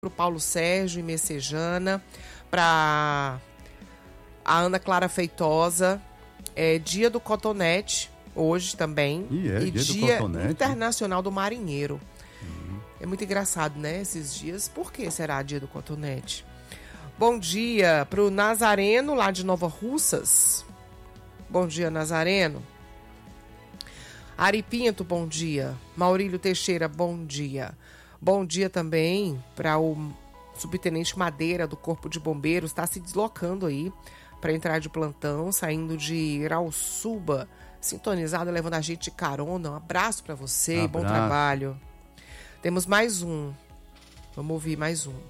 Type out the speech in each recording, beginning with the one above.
para o Paulo Sérgio e Messejana, para a Ana Clara Feitosa. É dia do cotonete, hoje também. E dia internacional do marinheiro. É muito engraçado, né, esses dias. Por que será dia do cotonete? Bom dia para o Nazareno, lá de Nova Russas. Bom dia, Nazareno. Ari Pinto, bom dia. Maurílio Teixeira, bom dia. Bom dia também para o subtenente Madeira do Corpo de Bombeiros, está se deslocando aí para entrar de plantão, saindo de Irauçuba, sintonizado, levando a gente de carona. Um abraço para você, bom trabalho. Temos mais um. Vamos ouvir mais um.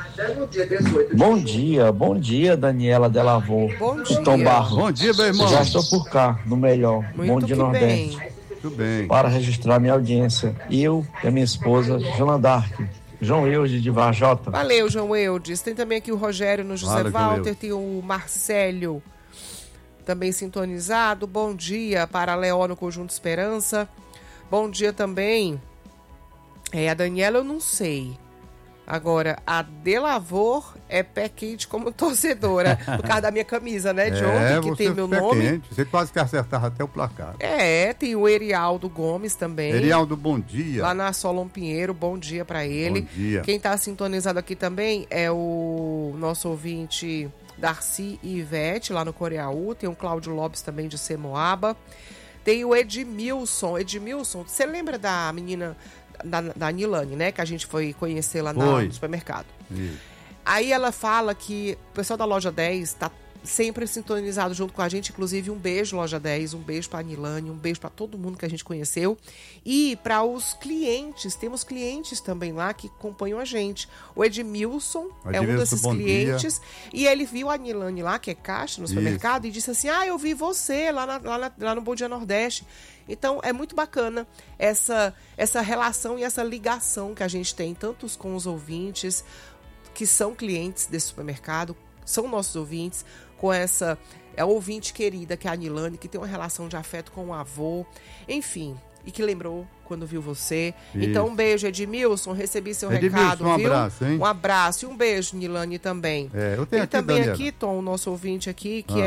Bom dia, Daniela Delavô. Bom dia. Tom Barros. Bom dia, meu irmão. Já estou por cá, no melhor. Muito bom dia, Nordeste. Bem. Tudo bem. Para registrar minha audiência. Eu e a minha esposa, Joana Dark. João Eudes de Varjota. Valeu, João Eudes. Tem também aqui o Rogério no José Walter. Tem o Marcélio também sintonizado. Bom dia para a Leó no Conjunto Esperança. Bom dia também. A Daniela eu não sei. Agora, a Delavor é pé quente como torcedora. Por causa da minha camisa, né, John? Que tem meu nome. Quente. Você quase que acertava até o placar. Tem o Erialdo Gomes também. Erialdo, bom dia. Lá na Solon Pinheiro, bom dia para ele. Bom dia. Quem está sintonizado aqui também é o nosso ouvinte Darcy e Ivete, lá no Coreaú. Tem o Cláudio Lopes também de Semoaba. Tem o Edmilson. Edmilson, você lembra da menina da Nilane, né? Que a gente foi conhecer lá no supermercado. Isso. Aí ela fala que o pessoal da Loja 10 está sempre sintonizado junto com a gente. Inclusive, um beijo, Loja 10, um beijo para a Nilane, um beijo para todo mundo que a gente conheceu. E para os clientes, temos clientes também lá que acompanham a gente. O Edmilson é um desses clientes. E ele viu a Nilane lá, que é caixa no supermercado, e disse assim: eu vi você lá no Bom Dia Nordeste. Então, é muito bacana essa relação e essa ligação que a gente tem, tanto com os ouvintes, que são clientes desse supermercado, são nossos ouvintes, com essa ouvinte querida, que é a Nilane, que tem uma relação de afeto com o avô, enfim, e que lembrou quando viu você. Isso. Então, um beijo, Edmilson, recebi seu recado, viu? Abraço, hein? Um abraço e um beijo, Nilane, também. Eu tenho aqui, também Daniela. Aqui, Tom, o nosso ouvinte aqui, que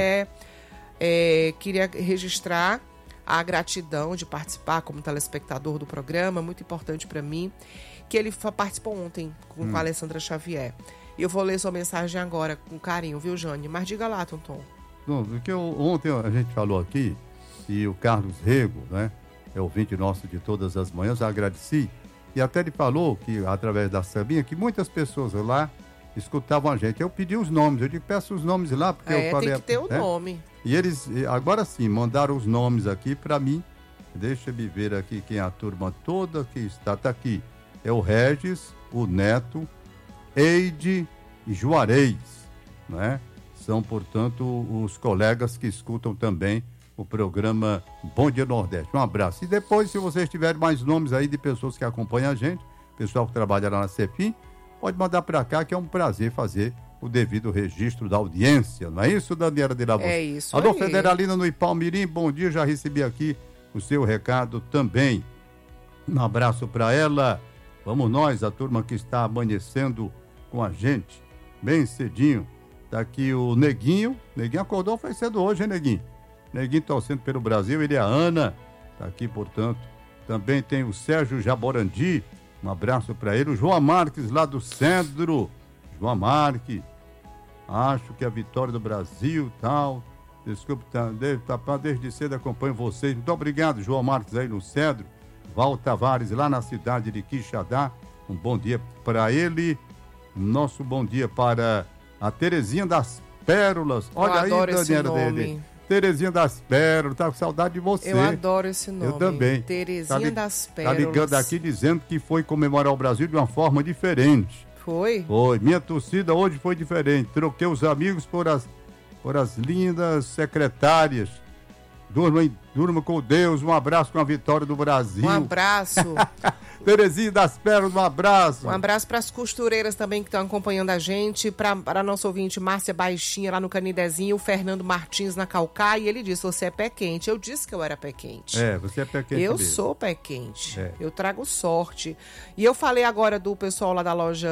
queria registrar a gratidão de participar como telespectador do programa, muito importante para mim, que ele participou ontem com a Alessandra Xavier. E eu vou ler sua mensagem agora com carinho, viu, Jane? Mas diga lá, Tonton. Porque ontem a gente falou aqui, e o Carlos Rego, né, é ouvinte nosso de todas as manhãs, eu agradeci, e até ele falou que, através da Sabinha, que muitas pessoas lá escutavam a gente. Eu pedi os nomes, eu digo, peço os nomes lá, porque eu falei... tem que ter o nome. E eles, agora sim, mandaram os nomes aqui para mim. Deixa eu ver aqui quem é a turma toda que está aqui. É o Regis, o Neto, Eide e Juarez, né? São, portanto, os colegas que escutam também o programa Bom Dia Nordeste. Um abraço. E depois, se vocês tiverem mais nomes aí de pessoas que acompanham a gente, pessoal que trabalha lá na Cefim, pode mandar para cá, que é um prazer fazer o devido registro da audiência. Não é isso, Daniela de Lavô? É isso. Alô, Federalina no Ipalmirim, bom dia, já recebi aqui o seu recado também. Um abraço para ela. Vamos nós, a turma que está amanhecendo com a gente, bem cedinho. Tá aqui o Neguinho. Neguinho acordou, foi cedo hoje, hein, Neguinho? Neguinho torcendo pelo Brasil, ele é a Ana. Tá aqui, portanto. Também tem o Sérgio Jaborandi. Um abraço para ele. O João Marques, lá do Centro. João Marques. Acho que a vitória do Brasil, tal. Desculpe, desde cedo acompanho vocês. Muito obrigado, João Marques, aí no Cedro. Val Tavares, lá na cidade de Quixadá. Um bom dia para ele. Nosso bom dia para a Terezinha das Pérolas. Olha aí, Daniela dele. Terezinha das Pérolas, tá com saudade de você. Eu adoro esse nome. Eu também. Terezinha das Pérolas. Tá ligando aqui dizendo que foi comemorar o Brasil de uma forma diferente. Foi? Foi. Minha torcida hoje foi diferente. Troquei os amigos por as lindas secretárias. Durma com Deus. Um abraço com a vitória do Brasil. Um abraço. Terezinha das Pérolas, um abraço. Um abraço para as costureiras também que estão acompanhando a gente. Para a nossa ouvinte Márcia Baixinha lá no Canidezinho. O Fernando Martins na Calcaia. E ele disse, você é pé quente. Eu disse que eu era pé quente. Você é pé quente Eu mesmo. sou pé quente. Eu trago sorte. E eu falei agora do pessoal lá da loja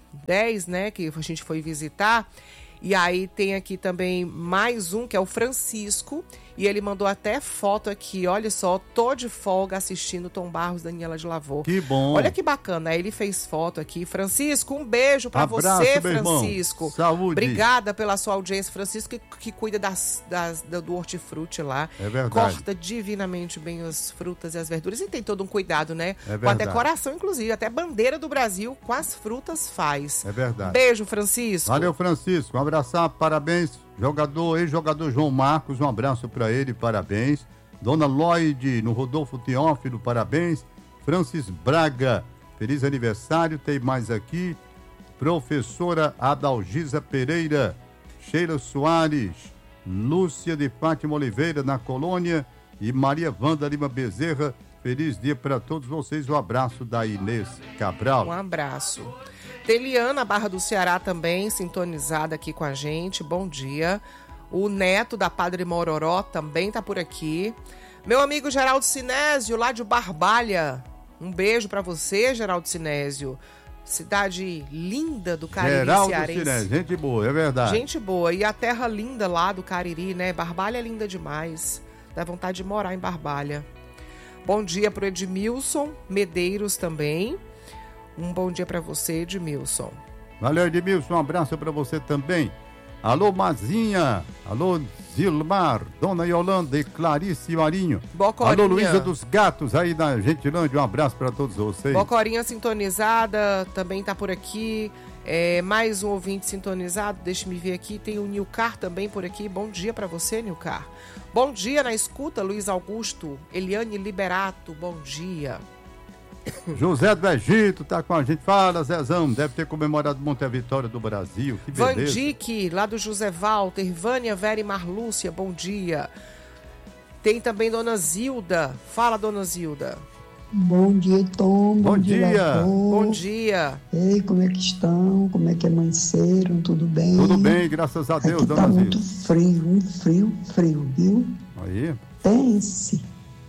10, né, que a gente foi visitar. E aí tem aqui também mais um, que é o Francisco, e ele mandou até foto aqui, olha só, tô de folga assistindo Tom Barros, Daniela de Lavor. Que bom. Olha que bacana, ele fez foto aqui. Francisco, um beijo pra Abraço, você, meu irmão. Francisco. Saúde. Obrigada pela sua audiência, Francisco, que cuida do hortifruti lá. É verdade. Corta divinamente bem as frutas e as verduras e tem todo um cuidado, né? É com a verdade. decoração, inclusive, até bandeira do Brasil com as frutas faz. É verdade. Beijo, Francisco. Valeu, Francisco. Um abraço, parabéns. Ex-jogador João Marcos, um abraço para ele, parabéns. Dona Lloyd, no Rodolfo Teófilo, parabéns. Francis Braga, feliz aniversário. Tem mais aqui. Professora Adalgisa Pereira, Sheila Soares, Lúcia de Fátima Oliveira, na Colônia, e Maria Wanda Lima Bezerra. Feliz dia para todos vocês. Um abraço da Inês Cabral. Um abraço. Tem Liana, Barra do Ceará, também sintonizada aqui com a gente. Bom dia. O Neto, da Padre Mororó, também tá por aqui. Meu amigo Geraldo Sinésio, lá de Barbalha. Um beijo para você, Geraldo Sinésio. Cidade linda do Cariri Geraldo cearense. Sinésio, gente boa, é verdade. Gente boa. E a terra linda lá do Cariri, né? Barbalha é linda demais. Dá vontade de morar em Barbalha. Bom dia pro Edmilson Medeiros também. Um bom dia para você, Edmilson. Valeu, Edmilson, um abraço para você também. Alô, Mazinha. Alô, Zilmar, Dona Yolanda e Clarice Marinho. Bocorinha. Alô, Luísa dos Gatos, aí da Gentilândia, um abraço para todos vocês. Bocorinha sintonizada, também tá por aqui. Mais um ouvinte sintonizado, deixa-me ver aqui. Tem o Nilcar também por aqui. Bom dia para você, Nilcar. Bom dia na escuta, Luiz Augusto. Eliane Liberato, bom dia. José do Egito tá com a gente. Fala, Zezão, deve ter comemorado Monte Vitória do Brasil. Que beleza. Vandique, lá do José Walter. Vânia, Vera e Marlúcia, bom dia. Tem também Dona Zilda. Fala, Dona Zilda. Bom dia, Tom. Bom dia. Lavor. Bom dia. Ei, como é que estão? Como é que amanheceram? Tudo bem? Tudo bem, graças a Deus, Aqui Dona tá Zilda. muito frio, frio, viu? Aí. Pense.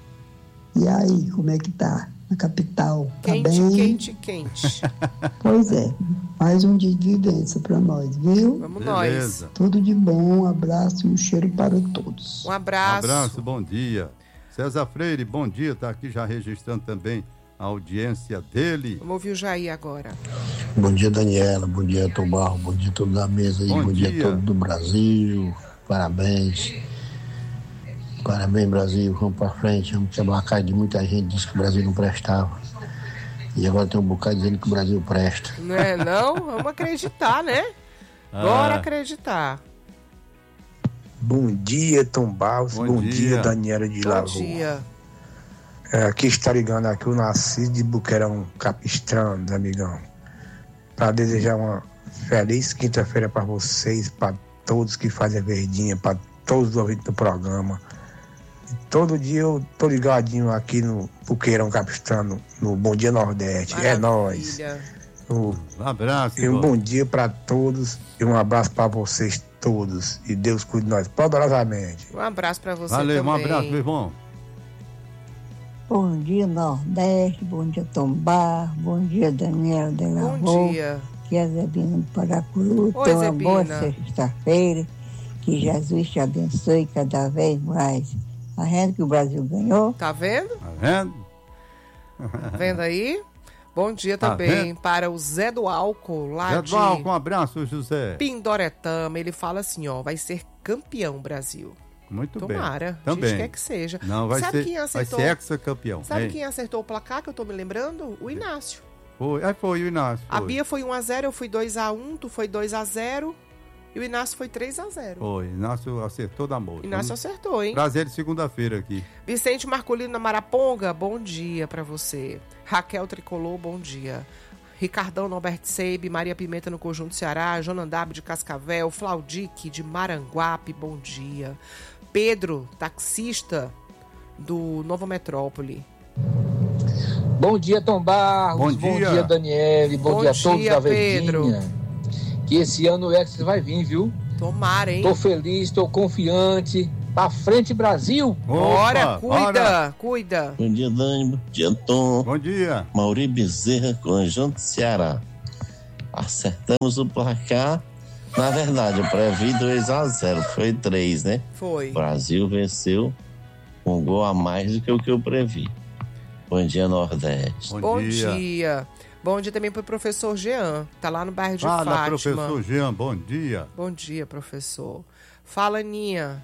E aí, como é que tá? Na capital, tá Quente, bem? quente. Pois é, mais um dia de vivência pra nós, viu? Vamos Beleza. nós. Tudo de bom, um abraço e um cheiro para todos. Um abraço. Um abraço, bom dia. César Freire, bom dia, tá aqui já registrando também a audiência dele. Vamos ouvir o Jair agora. Bom dia, Daniela, bom dia, Tom Barro, bom dia a todos da mesa aí, bom dia a todos do Brasil, parabéns. Parabéns, Brasil, vamos pra frente, vamos quebrar a cara de muita gente, disse que o Brasil não prestava. E agora tem um bocado dizendo que o Brasil presta. Não é não? Vamos acreditar, né? Bora acreditar. Bom dia, Tom Barros. Bom dia, Daniela de Lavor. Bom dia. Aqui está ligando aqui o Narciso de Buqueirão Capistrano, amigão. Para desejar uma feliz quinta-feira para vocês, para todos que fazem verdinha, para todos os ouvintes do programa. E todo dia eu tô ligadinho aqui no Buqueirão Capistrano, no Bom Dia Nordeste. Maravilha. É nóis. Um abraço. E um bom dia para todos e um abraço para vocês todos. E Deus cuide de nós poderosamente. Um abraço para você Valeu, também. um abraço, meu irmão. Bom dia, Nordeste. Bom dia, Tom Barro. Bom dia, Daniela de Lavor. Bom dia. Que é Zebina do Paracuru. Oi, Tenha uma Zebina. boa sexta-feira. Que Jesus te abençoe cada vez mais. Tá vendo que o Brasil ganhou? Tá vendo? Tá vendo? Tá vendo aí? Bom dia Tá também vendo? para o Zé do Álcool, lá Zé de do Álcool, um abraço, José. Pindoretama. Ele fala assim, ó, vai ser campeão Brasil. Muito bem. Tomara. Também. A gente quer que seja. Não, vai Sabe ser, quem vai acertou? ser ex-campeão. Sabe Hein? quem acertou o placar que eu tô me lembrando? O Inácio. Foi o Inácio. A Foi. Bia foi 1-0, eu fui 2-1, tu foi 2-0 e o Inácio foi 3-0. Foi, Inácio acertou da moça. Inácio acertou, hein? Prazer de segunda-feira aqui. Vicente Marcolino na Maraponga, bom dia pra você. Raquel Tricolor, bom dia. Ricardão Norberto Seibe, Maria Pimenta no Conjunto Ceará, Jonandab de Cascavel, Flaudique de Maranguape, bom dia. Pedro, taxista do Nova Metrópole. Bom dia, Tom Barros. Bom dia, Daniele. Bom dia a todos da Pedro. Verdinha. Que esse ano o Extra vai vir, viu? Tomara, hein? Tô feliz, tô confiante. Pra frente, Brasil! Bora, cuida, bora. cuida. Bom dia, Dani, bom dia, Tom. Bom dia. Mauri Bezerra, Conjunto Ceará. acertamos o placar. Na verdade, eu previ 2-0, foi 3, né? Foi. O Brasil venceu com um gol a mais do que o que eu previ. Bom dia, Nordeste. Bom dia. Bom dia também para o professor Jean, tá lá no bairro de Fátima. Fala, professor Jean, bom dia. Bom dia, professor. Fala, Aninha.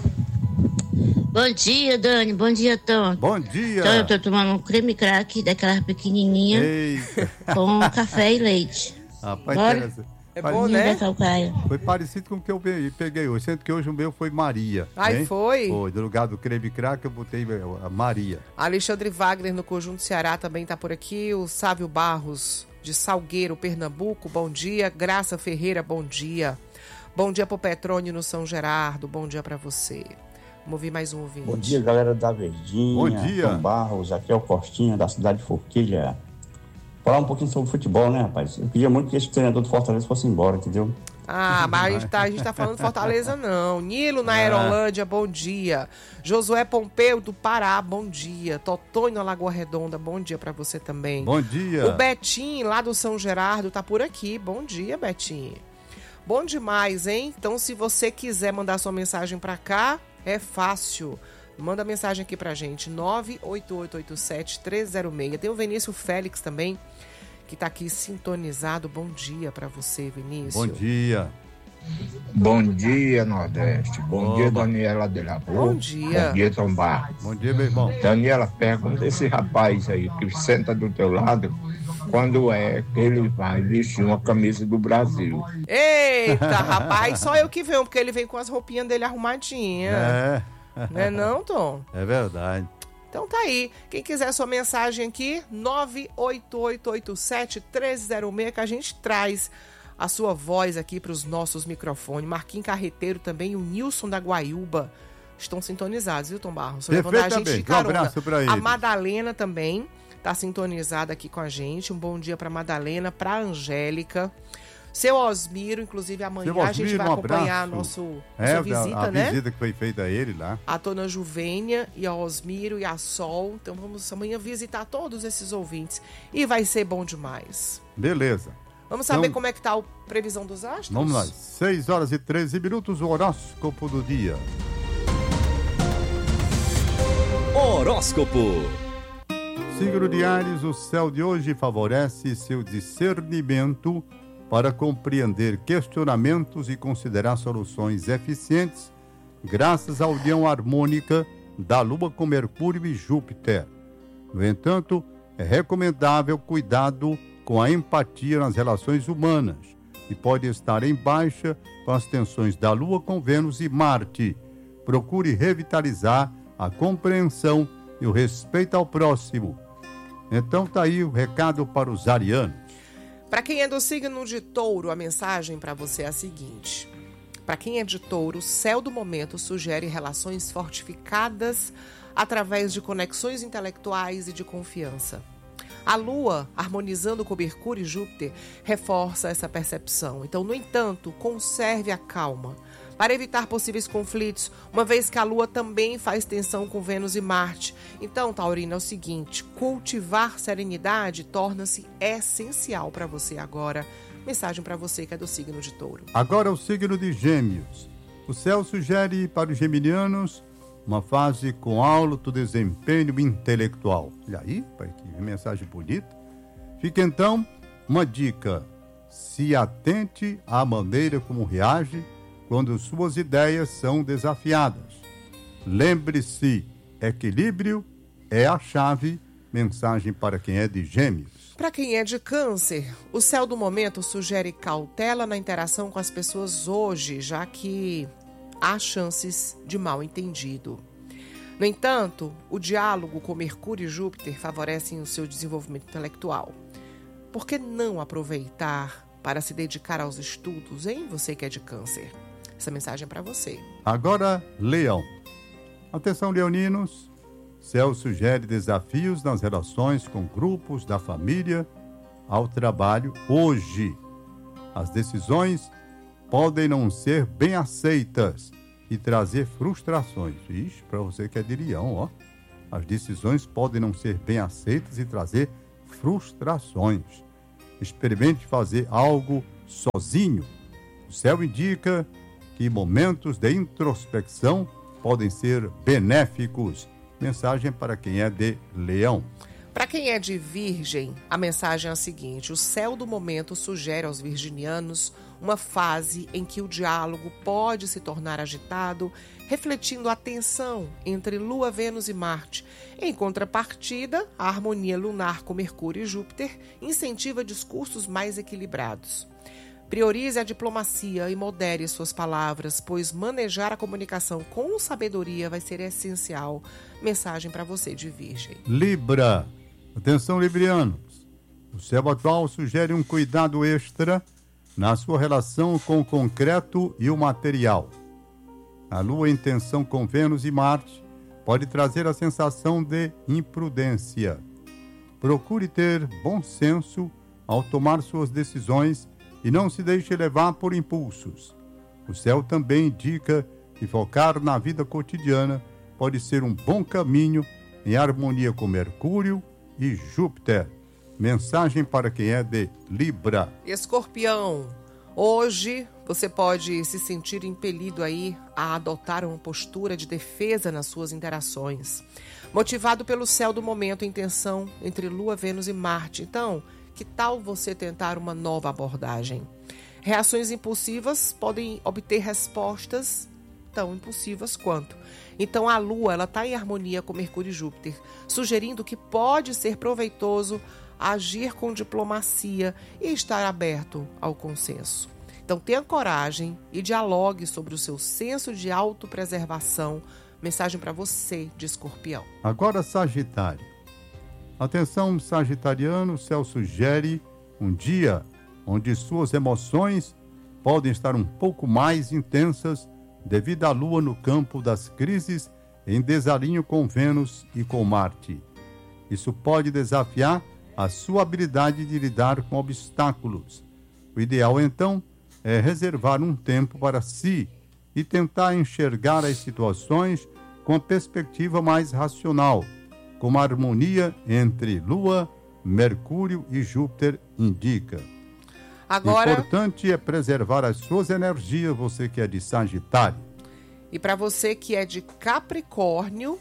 Bom dia, Dani. Bom dia, Tom. Bom dia. Então, eu tô tomando um creme crack daquela pequenininha. Eita. Com café e leite. Rapaz, bora? É bom, né? Foi parecido com o que eu peguei hoje, sendo que hoje o meu foi Maria. Ai, hein? Foi? Foi, do lugar do creme crack eu botei a Maria. Alexandre Wagner, no Conjunto Ceará, também tá por aqui. O Sávio Barros, de Salgueiro, Pernambuco, bom dia. Graça Ferreira, bom dia. Bom dia pro Petrônio, no São Gerardo, bom dia pra você. Vamos ouvir mais um ouvinte. Bom dia, galera da Verdinha. Bom dia. Tom Barros, aqui é o Costinha, da cidade de Forquilha. Falar um pouquinho sobre futebol, né, rapaz? Eu queria muito que esse treinador do Fortaleza fosse embora, entendeu? Ah, mas a gente tá falando de Fortaleza, não. Nilo, na Aerolândia, bom dia. Josué Pompeu, do Pará, bom dia. Totonho, na Lagoa Redonda, bom dia pra você também. Bom dia. O Betinho, lá do São Gerardo, tá por aqui. Bom dia, Betinho. Bom demais, hein? Então, se você quiser mandar sua mensagem pra cá, é fácil. Manda mensagem aqui pra gente, 98887-306. Tem o Vinícius Félix também, que tá aqui sintonizado. Bom dia pra você, Vinícius. Bom dia. Bom dia, Nordeste. Bom dia, Daniela de la Rua. Bom dia. Bom dia, Tom Barros. Bom dia, meu irmão. Daniela, pergunta esse rapaz aí que senta do teu lado, quando é que ele vai vestir uma camisa do Brasil? Eita, rapaz, só eu que venho, porque ele vem com as roupinhas dele arrumadinhas. É. Não é não, Tom? É verdade. Então tá aí. Quem quiser sua mensagem aqui, 98887-1306, que a gente traz a sua voz aqui para os nossos microfones. Marquinhos Carreteiro também, o Nilson da Guaiúba estão sintonizados, viu, Tom Barros? Levando a gente de carona. Um abraço pra eles. A Madalena também tá sintonizada aqui com a gente. Um bom dia pra Madalena, pra Angélica. Seu Osmiro, inclusive amanhã a gente vai acompanhar nossa visita, a né? A visita que foi feita a ele lá. A dona Juvênia e a Osmiro e a Sol. Então vamos amanhã visitar todos esses ouvintes. E vai ser bom demais. Beleza. Vamos saber como é que tá a previsão dos astros? Vamos lá. 6h13, o horóscopo do dia. Horóscopo. Signo de Áries, o céu de hoje favorece seu discernimento para compreender questionamentos e considerar soluções eficientes graças à união harmônica da Lua com Mercúrio e Júpiter. No entanto, é recomendável cuidado com a empatia nas relações humanas e pode estar em baixa com as tensões da Lua com Vênus e Marte. Procure revitalizar a compreensão e o respeito ao próximo. Então tá aí o recado para os arianos. Para quem é do signo de Touro, a mensagem para você é a seguinte. Para quem é de Touro, o céu do momento sugere relações fortificadas através de conexões intelectuais e de confiança. A Lua, harmonizando com Mercúrio e Júpiter, reforça essa percepção. Então, no entanto, conserve a calma para evitar possíveis conflitos, uma vez que a Lua também faz tensão com Vênus e Marte. Então, Taurino, é o seguinte, cultivar serenidade torna-se essencial para você agora. Mensagem para você que é do signo de Touro. Agora o signo de Gêmeos. O céu sugere para os geminianos uma fase com alto desempenho intelectual. E aí, pai, que mensagem bonita. Fica então uma dica. Se atente à maneira como reage quando suas ideias são desafiadas. Lembre-se, equilíbrio é a chave. Mensagem para quem é de Gêmeos. Para quem é de Câncer, o céu do momento sugere cautela na interação com as pessoas hoje, já que há chances de mal-entendido. No entanto, o diálogo com Mercúrio e Júpiter favorecem o seu desenvolvimento intelectual. Por que não aproveitar para se dedicar aos estudos, hein? Você que é de Câncer. Essa mensagem é para você. Agora, Leão. Atenção, leoninos. Céu sugere desafios nas relações com grupos da família ao trabalho hoje. As decisões podem não ser bem aceitas e trazer frustrações. Ixi, para você que é de Leão, ó. As decisões podem não ser bem aceitas e trazer frustrações. experimente fazer algo sozinho. O céu indica que momentos de introspecção podem ser benéficos. Mensagem para quem é de Leão. Para quem é de Virgem, a mensagem é a seguinte: o céu do momento sugere aos virginianos uma fase em que o diálogo pode se tornar agitado, refletindo a tensão entre Lua, Vênus e Marte. Em contrapartida, a harmonia lunar com Mercúrio e Júpiter incentiva discursos mais equilibrados. Priorize a diplomacia e modere suas palavras, pois manejar a comunicação com sabedoria vai ser essencial. Mensagem para você de Virgem. Libra. Atenção, librianos. O céu atual sugere um cuidado extra na sua relação com o concreto e o material. A Lua em tensão com Vênus e Marte pode trazer a sensação de imprudência. Procure ter bom senso ao tomar suas decisões e não se deixe levar por impulsos. O céu também indica que focar na vida cotidiana pode ser um bom caminho em harmonia com Mercúrio e Júpiter. Mensagem para quem é de Libra. Escorpião, hoje você pode se sentir impelido aí a adotar uma postura de defesa nas suas interações, motivado pelo céu do momento em tensão entre Lua, Vênus e Marte. Então, que tal você tentar uma nova abordagem? Reações impulsivas podem obter respostas tão impulsivas quanto. Então a Lua está em harmonia com Mercúrio e Júpiter, sugerindo que pode ser proveitoso agir com diplomacia e estar aberto ao consenso. Então tenha coragem e dialogue sobre o seu senso de autopreservação. Mensagem para você de Escorpião. Agora, Sagitário. Atenção, sagitariano, o céu sugere um dia onde suas emoções podem estar um pouco mais intensas devido à Lua no campo das crises em desalinho com Vênus e com Marte. Isso pode desafiar a sua habilidade de lidar com obstáculos. O ideal, então, é reservar um tempo para si e tentar enxergar as situações com a perspectiva mais racional, como a harmonia entre Lua, Mercúrio e Júpiter indica. Agora, importante é preservar as suas energias, você que é de Sagitário. E para você que é de Capricórnio,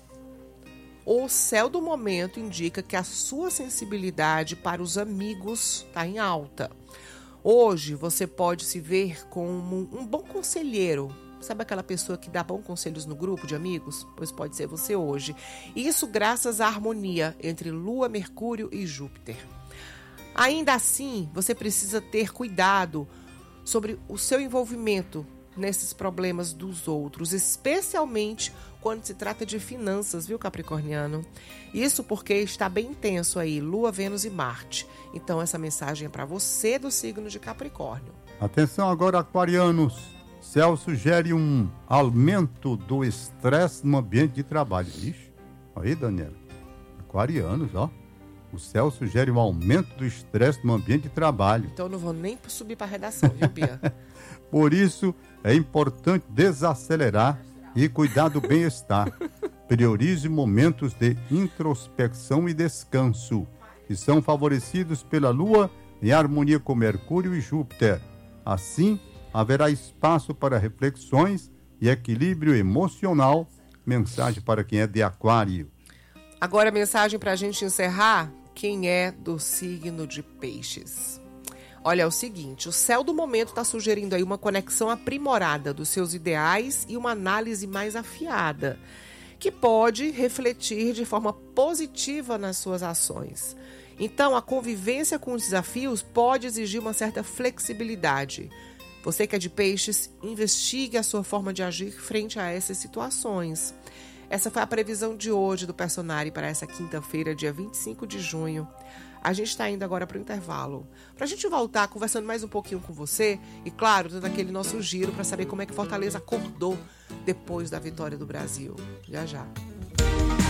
o céu do momento indica que a sua sensibilidade para os amigos está em alta. Hoje você pode se ver como um bom conselheiro. Sabe aquela pessoa que dá bons conselhos no grupo de amigos? Pois pode ser você hoje. Isso graças à harmonia entre Lua, Mercúrio e Júpiter. Ainda assim, você precisa ter cuidado sobre o seu envolvimento nesses problemas dos outros, especialmente quando se trata de finanças, viu, capricorniano? Isso porque está bem intenso aí, Lua, Vênus e Marte. Então essa mensagem é para você do signo de Capricórnio. Atenção agora, aquarianos. Céu sugere um aumento do estresse no ambiente de trabalho. Ixi, aí, Daniela. Aquarianos, ó. O céu sugere um aumento do estresse no ambiente de trabalho. Então eu não vou nem subir para a redação, viu, Bia? Por isso, é importante desacelerar e cuidar do bem-estar. Priorize momentos de introspecção e descanso, que são favorecidos pela Lua em harmonia com Mercúrio e Júpiter. Assim, haverá espaço para reflexões e equilíbrio emocional. Mensagem para quem é de Aquário. Agora a mensagem para a gente encerrar, quem é do signo de Peixes. Olha, é o seguinte, o céu do momento está sugerindo aí uma conexão aprimorada dos seus ideais e uma análise mais afiada, que pode refletir de forma positiva nas suas ações. Então, a convivência com os desafios pode exigir uma certa flexibilidade. Você que é de Peixes, investigue a sua forma de agir frente a essas situações. Essa foi a previsão de hoje do Personare para essa quinta-feira, dia 25 de junho. A gente está indo agora para o intervalo, para a gente voltar conversando mais um pouquinho com você e, claro, dando aquele nosso giro para saber como é que Fortaleza acordou depois da vitória do Brasil. Já, já.